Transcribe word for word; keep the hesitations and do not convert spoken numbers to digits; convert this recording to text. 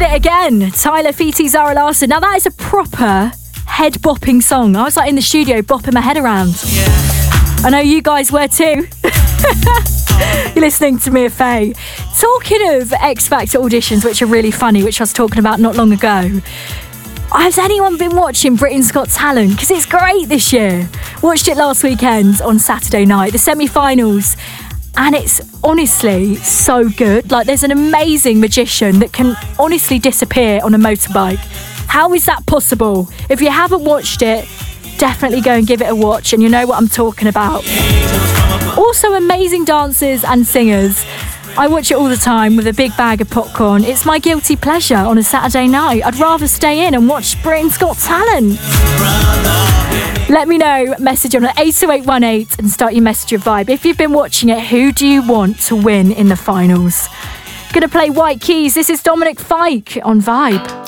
It Again, Tyler Feety, Zara Larsson. Now that is a proper head bopping song. I was like in the studio bopping my head around. Yeah. I know you guys were too. You're listening to Mia Faye. Talking of X Factor auditions, which are really funny, which I was talking about not long ago. Has anyone been watching Britain's Got Talent? Because it's great this year. Watched it last weekend on Saturday night, the semi-finals. And it's honestly so good. Like, there's an amazing magician that can honestly disappear on a motorbike. How is that possible? If you haven't watched it, definitely go and give it a watch, and you know what I'm talking about. Also, amazing dancers and singers. I watch it all the time with a big bag of popcorn. It's my guilty pleasure on a Saturday night. I'd rather stay in and watch Britain's Got Talent. Let me know, message on eight two eight one eight and start your message of vibe. If you've been watching it, who do you want to win in the finals? Gonna play White Keys. This is Dominic Fike on Vibe.